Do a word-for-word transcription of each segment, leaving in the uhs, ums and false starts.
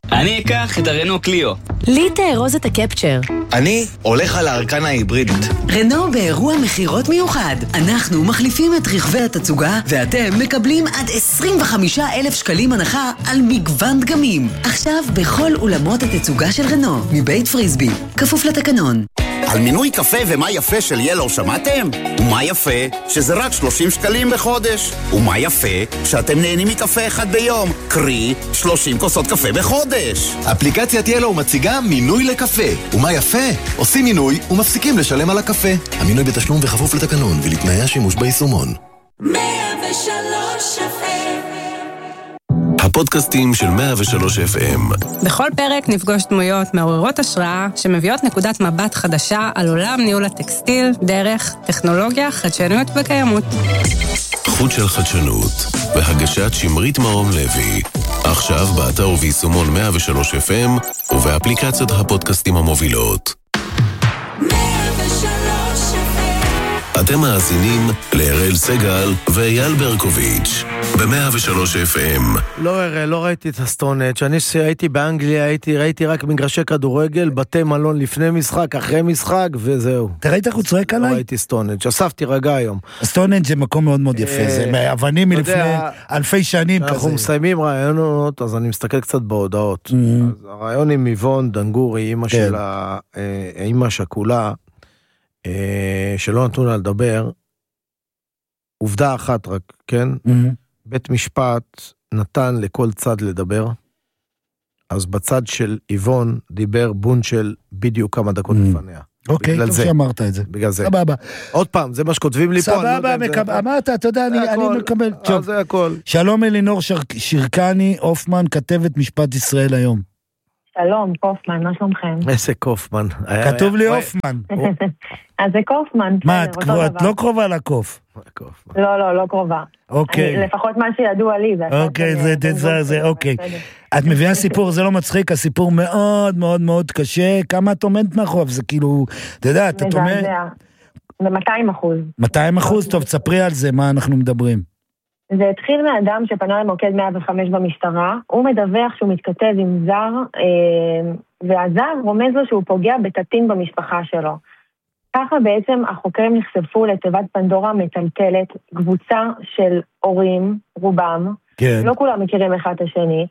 אני אקח את הרנו קליו. לי תארוז את הקפצ'ר. אני הולך על הארקן ההיברידית. רנו באירוע מחירות מיוחד. אנחנו מחליפים את רכבי התצוגה, ואתם מקבלים עד עשרים וחמישה אלף שקלים הנחה על מגוון דגמים. עכשיו בכל אולמות התצוגה של רנו, מבית פריסבי. כפוף לתקנון. על מינוי קפה ומה יפה של ילו שמעתם? ומה יפה? שזה רק שלושים שקלים בחודש. ומה יפה? שאתם נהנים מקפה אחד ביום. קרי, שלושים כוסות קפה בחודש. אפליקציית ילו מציגה מינוי לקפה. ומה יפה? עושים מינוי ומפסיקים לשלם על הקפה. המינוי בתשלום וכפוף לתקנון ולתנאי השימוש ביישומון. מאה ושלוש אף אם הפודקאסטים של מאה ושלוש אף אם. בכל פרק נפגוש דמויות מעוררות השראה שמביאות נקודת מבט חדשה על עולם ניהול הטקסטיל, דרך, טכנולוגיה, חדשנות וקיימות. חוט של חדשנות והגשת שמרית מרום לוי. עכשיו באתר וביישומון מאה ושלוש אף אם ובאפליקציות הפודקאסטים המובילות. מאה ושלוש אף אם אתם מאזינים להראל סגל ואייל ברקוביץ' ב-מאה ושלוש אף אם. לא, הרי, לא ראיתי את הסטונג'. אני שהייתי באנגליה, הייתי, ראיתי רק מגרשי כדורגל, בתי מלון לפני משחק, אחרי משחק, וזהו. אתה ראית איך הוא צועק עליי? לא ראיתי סטונג'. אספתי רגע היום. סטונג' זה מקום מאוד מאוד יפה, זה מאבנים מלפני אלפי שנים כזה. אנחנו מסיימים רעיונות, אז אני מסתכל קצת בהודעות. אז הרעיון עם איבון דנגורי, אמא של האמא השכולה, שלא נתנו לה לדבר, עובדה אחת רק, כן? בית משפט נתן לכל צד לדבר, אז בצד של איבון דיבר בונצ'ל בדיוק כמה דקות לפניה. אוקיי, טוב שאמרת את זה. בגלל זה. סבבה. עוד פעם, זה מה שכותבים לי פה. סבבה, אמרת, אתה יודע, אני מקבל. זה הכל. שלום אלינור שירקני, אופמן, כתבת משפט ישראל היום. שלום, קופמן, מה שלומכם? איזה קופמן. כתוב לי אופמן. אז זה קופמן. מה, את לא קרובה לקוף? לא, לא, לא קרובה. אוקיי. לפחות מה שידוע לי. אוקיי, זה, זה, אוקיי. את מביאה סיפור, זה לא מצחיק, הסיפור מאוד מאוד מאוד קשה. כמה את עומדת מאחוריו? זה כאילו, אתה יודע, אתה עומדת... זה מאתיים אחוז. מאתיים אחוז? טוב, תספרי על זה, מה אנחנו מדברים. זה התחיל מאדם שפנה למוקד מאה וחמש במשטרה, הוא מדווח שהוא מתכתב עם זר, והזר רומז לו שהוא פוגע בתתין במשפחה שלו. ככה בעצם החוקרים נחשפו לתיבת פנדורה מטלטלת, קבוצה של הורים, רובם, כן. לא כולם מכירים אחד את השני,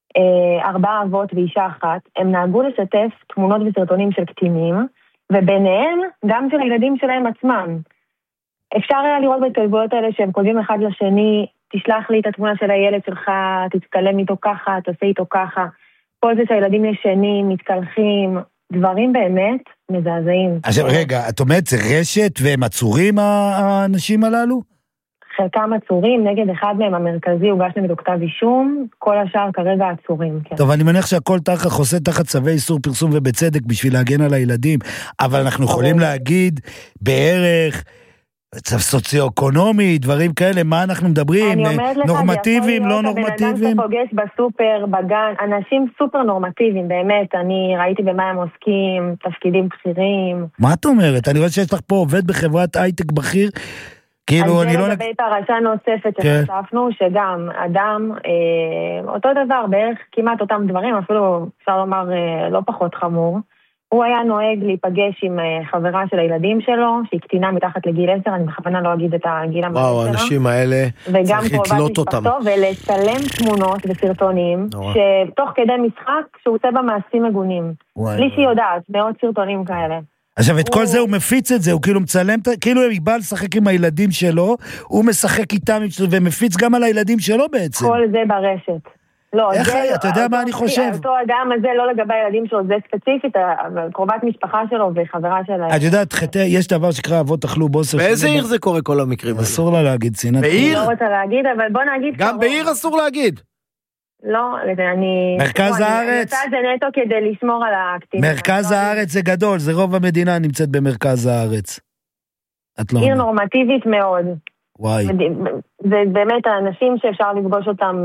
ארבעה אבות ואישה אחת, הם נהגו לשתף תמונות וסרטונים של קטינים, וביניהם גם של הילדים שלהם עצמם. אפשר היה לראות בהתכתבויות האלה שהם כותבים אחד לשני, תשלח לי את התמונה של הילד שלך, תצטלם איתו ככה, תעשה איתו ככה. כל זה שהילדים ישנים, מתקלחים, דברים באמת מזעזעים. עכשיו רגע, את אומרת, זה רשת והם עצורים האנשים הללו? חלקם עצורים, נגד אחד מהם המרכזי הוגש נגדו כתב אישום, כל השאר כרגע עצורים. כן. טוב, אני מניח שהכל תחת חוסה תחת צווי איסור פרסום ובצדק בשביל להגן על הילדים, אבל אנחנו יכולים להגיד בערך... צו סוציו-אקונומי, דברים כאלה, מה אנחנו מדברים? נורמטיביים, לא נורמטיביים? בן אדם שפוגש בסופר, בגן, אנשים סופר נורמטיביים, באמת, אני ראיתי במה הם עוסקים, תפקידים בכירים. מה את אומרת? אני רואה שיש לך פה עובד בחברת הייטק בכיר, כאילו אני לא... אז זה לגבי פרשה נוספת שחשפנו, שגם אדם, אותו דבר, בערך כמעט אותם דברים, אפילו אפשר לומר לא פחות חמור, הוא היה נוהג להיפגש עם חברה של הילדים שלו, שהיא קטינה מתחת לגיל עשר, אני בכוונה לא אגיד את הגיל המלא שלו. וואו, האנשים האלה צריך לתלות אותם. ולצלם תמונות וסרטונים, שתוך כדי משחק שהוא עושה במעשים מגונים. בלי שהיא יודעת, מאות סרטונים כאלה. עכשיו, את כל זה הוא מפיץ את זה, הוא כאילו מצלם, כאילו הוא בא לשחק עם הילדים שלו, הוא משחק איתם ומפיץ גם על הילדים שלו בעצם. כל זה ברשת. לא, איך היה? אתה יודע מה אני חושב? אותו אדם הזה, לא לגבי הילדים שלו, זה ספציפית, קרובת משפחה שלו וחברה שלה. את יודעת, יש דבר שקרה אבות אכלו בוסר. באיזה עיר זה קורה כל המקרים? אסור לה להגיד, צינת. בעיר? לא רוצה להגיד, אבל בוא נגיד... גם בעיר אסור להגיד. לא, אני... מרכז הארץ? אני רוצה את זה נטו כדי לשמור על הקטינים. מרכז הארץ זה גדול, זה רוב המדינה נמצאת במרכז הארץ. עיר נורמטיבית מאוד. וואי. זה באמת האנשים שאפשר לפגוש אותם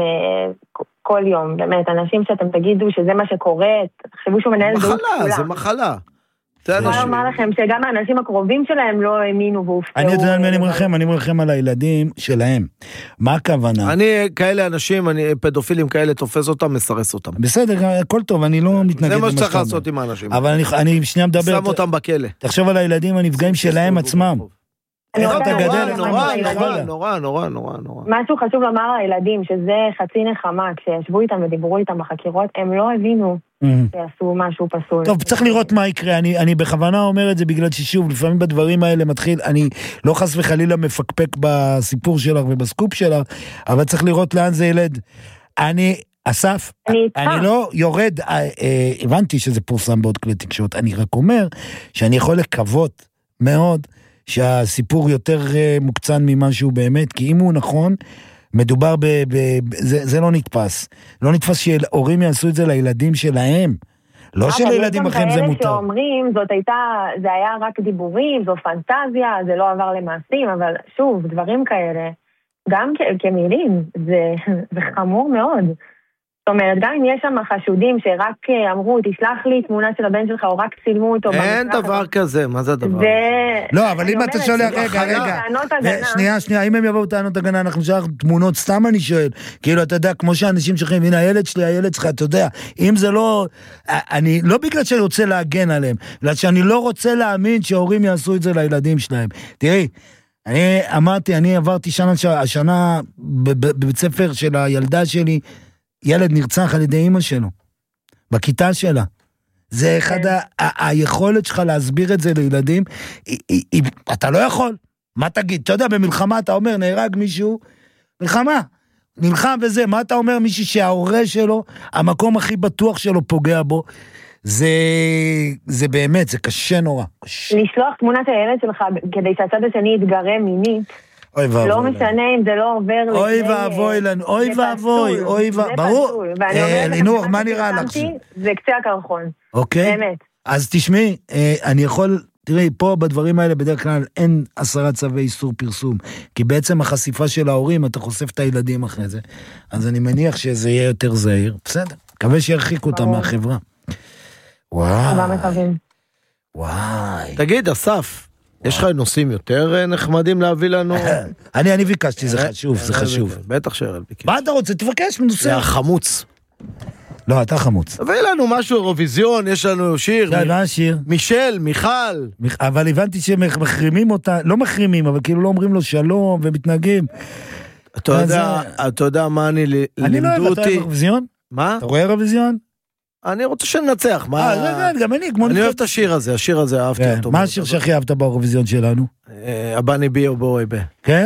כל יום, באמת, אנשים שאתם תגידו שזה מה שקורה, תחשבו שהוא מנהל זהות כולה. מחלה, זה מחלה. זה אני אנשים. אומר לכם שגם האנשים הקרובים שלהם לא האמינו והופתעו. אני יודע על מי אני מרחם, אני מרחם על הילדים שלהם. מה הכוונה? אני, כאלה אנשים, אני, פדופילים כאלה, תופס אותם, מסרס אותם. בסדר, הכל טוב, אני לא מתנגד. זה מה שצריך לעשות עם האנשים. אבל אני, אני שנייה מדבר... שם אותם בכלא. תחשוב על הילדים הנפגעים שלהם עצמם. איך אתה גדל? נורא, נורא, נורא, נורא, נורא, נורא. משהו חשוב לומר לילדים, שזה חצי נחמה, כשישבו איתם ודיברו איתם בחקירות, הם לא הבינו שיעשו משהו פסול. טוב, צריך לראות מה יקרה, אני, אני בכוונה אומר את זה בגלל ששוב, לפעמים בדברים האלה מתחיל, אני לא חס וחלילה מפקפק בסיפור שלך ובסקופ שלך, אבל צריך לראות לאן זה ילד. אני, אסף, אני, אני לא יורד, אה, אה, הבנתי שזה פורסם בעוד כלי תקשורת, אני רק אומר שאני יכול לקוות מאוד, שהסיפור יותר מוקצן ממשהו באמת, כי אם הוא נכון, מדובר ב... ב זה, זה לא נתפס. לא נתפס שהורים יעשו את זה לילדים שלהם. לא שלילדים אחרים זה מותר. אבל יש גם כאלה שאומרים, זאת הייתה, זה היה רק דיבורים, זו פנטזיה, זה לא עבר למעשים, אבל שוב, דברים כאלה, גם כ- כמילים, זה, זה חמור מאוד. זאת אומרת, גם אם יש שם חשודים שרק אמרו, תשלח לי תמונה של הבן שלך, או רק צילמו אותו. אין דבר כזה, מה זה הדבר? לא, אבל אם אתה שולח, רגע, רגע, שנייה, שנייה, אם הם יבואו טענות הגנה, אנחנו שולח תמונות, סתם אני שואל, כאילו, אתה יודע, כמו שאנשים שולחים, הנה, הילד שלי, הילד שלך, אתה יודע, אם זה לא, אני, לא בגלל שאני רוצה להגן עליהם, בגלל שאני לא רוצה להאמין שההורים יעשו את זה לילדים שלהם. תראי, אני אמרתי, אני עברתי שנה, השנה, בבית ספר של הילדה שלי, ילד נרצח על ידי אמא שלו, בכיתה שלה. זה אחד ה- ה- היכולת שלך להסביר את זה לילדים, היא, היא, היא, אתה לא יכול. מה תגיד? אתה יודע, במלחמה אתה אומר, נהרג מישהו, מלחמה, נלחם וזה, מה אתה אומר מישהו שההורה שלו, המקום הכי בטוח שלו פוגע בו, זה, זה באמת, זה קשה נורא. קשה. לשלוח תמונת הילד שלך כדי שהצד השני יתגרה מינית, לא משנה אם זה לא עובר... אוי ואבוי לנו, אוי ואבוי, אוי ואבוי, ברור. לינור, מה נראה לך? זה קצה הקרחון. אוקיי. באמת. אז תשמעי, אני יכול, תראי, פה בדברים האלה בדרך כלל אין עשרה צווי איסור פרסום, כי בעצם החשיפה של ההורים, אתה חושף את הילדים אחרי זה, אז אני מניח שזה יהיה יותר זהיר. בסדר, מקווה שירחיקו אותם מהחברה. וואי. וואי. תגיד, אסף, יש לך נושאים יותר נחמדים להביא לנו? אני, אני ביקשתי, זה חשוב, זה חשוב. בטח שארל ביקש. מה אתה רוצה? תבקש מנושא. זה החמוץ. לא, אתה חמוץ. תביא לנו משהו, אירוויזיון, יש לנו שיר. מה השיר? מישל, מיכל. אבל הבנתי שמחרימים אותה, לא מחרימים, אבל כאילו לא אומרים לו שלום ומתנהגים. אתה יודע, אתה יודע מה אני לימדו אותי? אני לא אוהב, אתה אוהב אירוויזיון? מה? אתה רואה אירוויזיון? אני רוצה שננצח, מה? אה, גם אני, כמו... אני אוהב את השיר הזה, השיר הזה אהבתי אותו. מה השיר שהכי אהבת באירוויזיון שלנו? הבני בי או בואי בי. כן?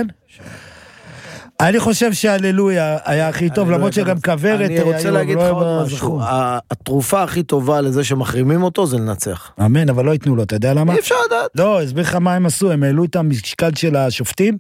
אני חושב שהללויה היה הכי טוב, למרות שגם כוורת... אני רוצה להגיד לך עוד משהו, התרופה הכי טובה לזה שמחרימים אותו זה לנצח. אמן, אבל לא ייתנו לו, אתה יודע למה? אי אפשר לדעת. לא, הסביר לך מה הם עשו, הם העלו את המשקל של השופטים,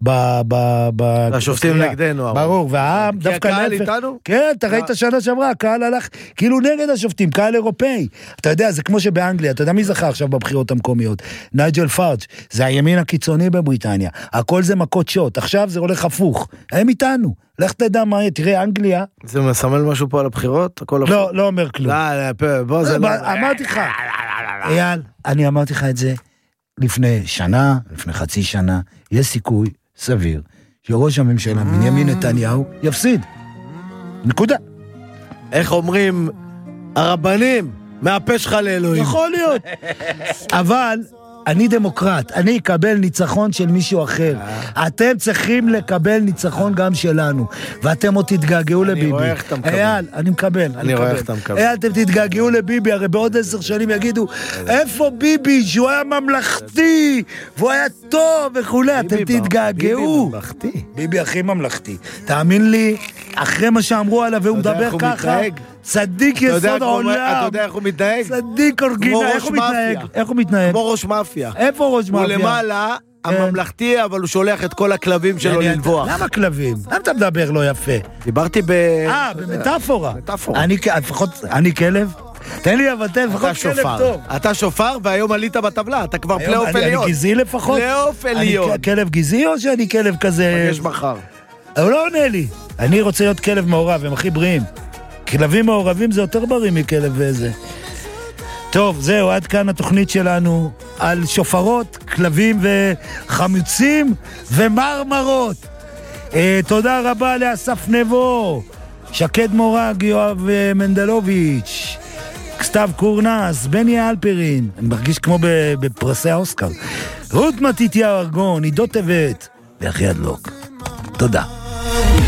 השופטים נגדנו. ברור, והעם דווקא להפך. כי הקהל איתנו? כן, אתה ראית שנה שעברה, הקהל הלך כאילו נגד השופטים, קהל אירופאי. אתה יודע, זה כמו שבאנגליה, אתה יודע מי זכה עכשיו בבחירות המקומיות? נייג'ל פארג', זה הימין הקיצוני בבריטניה. הכל זה מכות שוט, עכשיו זה הולך הפוך. הם איתנו. לך תדע מה, תראה, אנגליה... זה מסמל משהו פה על הבחירות? לא, לא אומר כלום. בוא, זה לא... אמרתי לך, אייל, אני אמרתי לך את זה לפני שנה, לפני חצי שנה, יש סיכוי סביר שראש הממשלה בנימין נתניהו יפסיד. נקודה. איך אומרים הרבנים? מהפה שלך לאלוהים. יכול להיות. אבל... אני דמוקרט, אני אקבל ניצחון של מישהו אחר. אתם צריכים לקבל ניצחון גם שלנו. ואתם עוד תתגעגעו לביבי. אני רואה איך אתה מקבל. אייל, אני מקבל. אני רואה איך אתה מקבל. אייל, אתם תתגעגעו לביבי, הרי בעוד עשר שנים יגידו, איפה ביבי, שהוא היה ממלכתי, והוא היה טוב וכולי, אתם תתגעגעו. ביבי ממלכתי. ביבי הכי ממלכתי. תאמין לי, אחרי מה שאמרו עליו, והוא מדבר ככה, צדיק יסוד העולם. אתה יודע איך הוא מתנהג? צדיק אורגינה, איך הוא מתנהג? איך הוא מתנהג? כמו ראש מאפיה. איפה ראש מאפיה? הוא למעלה, הממלכתי, אבל הוא שולח את כל הכלבים שלו לנבוח. למה כלבים? למה אתה מדבר לא יפה? דיברתי ב... אה, במטאפורה. מטאפורה. אני כלב? תן לי לבטל, לפחות כלב טוב. אתה שופר, והיום עלית בטבלה, אתה כבר פלייאוף עליון. אני גזעי לפחות? פלייאוף עליון. אני כלב גזעי או שאני כלב כזה... יש מחר. הוא לא עונה לי. אני רוצה להיות כלב מעורב, הם הכי בריאים. כלבים מעורבים זה יותר בריא מכלב וזה. טוב, זהו, עד כאן התוכנית שלנו על שופרות, כלבים וחמוצים ומרמרות. אה, תודה רבה לאסף נבו, שקד מורג, יואב מנדלוביץ', סתיו קורנס, בני אלפרין, אני מרגיש כמו בפרסי האוסקר, רות מתיתיה ארגון, עידו טבת ואחי הדלוק. תודה.